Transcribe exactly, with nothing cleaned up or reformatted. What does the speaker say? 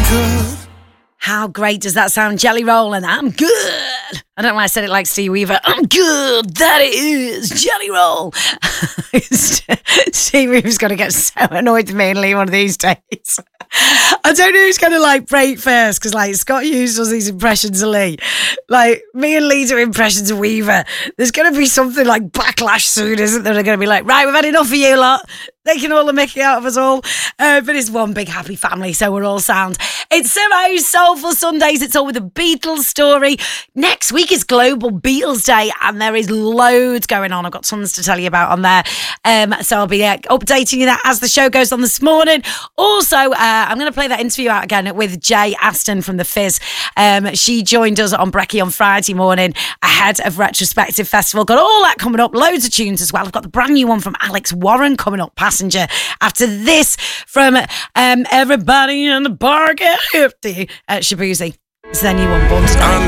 good. How great does that sound? Jelly Roll and I'm good. I don't know why I said it like Steve Weaver. I'm good. That is Jelly Roll. Steve Weaver's going to get so annoyed with me and Lee one of these days. I don't know who's going to like break first because like Scott Hughes does these impressions of Lee. Like me and Lee do impressions of Weaver. There's going to be something like backlash soon, isn't there? They're going to be like, right, we've had enough of you lot. They can all the Mickey out of us all. Uh, but it's one big happy family, so we're all sound. It's Simo's Soulful Sundays. It's all with a Beatles story. Next week is Global Beatles Day, and there is loads going on. I've got tons to tell you about on there. Um, so I'll be uh, updating you that as the show goes on this morning. Also, uh, I'm going to play that interview out again with Jay Aston from The Fizz. Um, she joined us on Brekkie on Friday morning ahead of Retrospective Festival. Got all that coming up. Loads of tunes as well. I've got the brand new one from Alex Warren coming up, Passenger. After this, from um, Everybody in the Bar Get Hefty at Shabuzi. It's their new one, Born to Die.